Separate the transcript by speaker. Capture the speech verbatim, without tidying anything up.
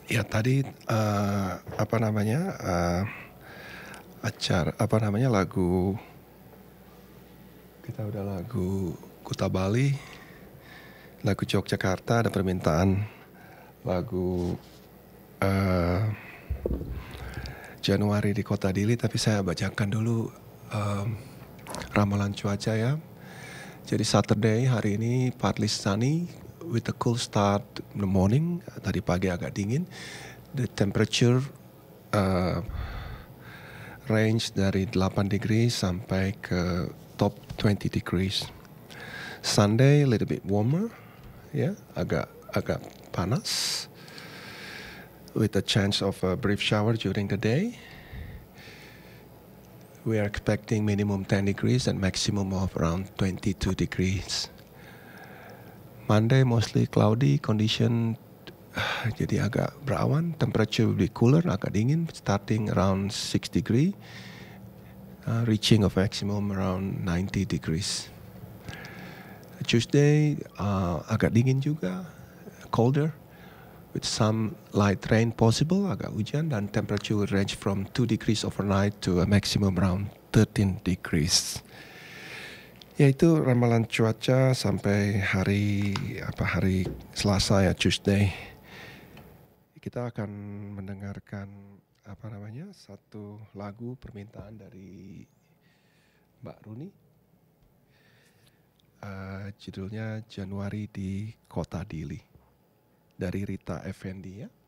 Speaker 1: Ya tadi, eee, apa namanya, eee, acara apa namanya, lagu kita udah lagu Kuta Bali, lagu Yogyakarta, ada permintaan lagu, eee, Januari di Kota Dili, tapi saya bacakan dulu, mmm, ramalan cuaca ya. Jadi Saturday hari ini partly sunny with a cool start in the morning. Tadi pagi agak dingin. The temperature uh, range dari delapan degree sampai ke top twenty degrees. Sunday a little bit warmer, ya, yeah, agak agak panas with a chance of a brief shower during the day. We are expecting minimum ten degrees and maximum of around twenty-two degrees. Monday mostly cloudy condition, jadi agak berawan. Temperature will be cooler, agak dingin, starting around six degree, uh, reaching a maximum around ninety degrees. Tuesday uh, agak dingin juga, colder, with some light rain possible, agak hujan, dan temperature will range from two degrees overnight to a maximum around thirteen degrees. Ya itu ramalan cuaca sampai hari apa hari Selasa ya, Tuesday. Kita akan mendengarkan apa namanya, satu lagu permintaan dari Mbak Runi. Uh, judulnya Januari di Kota Dili dari Rita Effendi ya.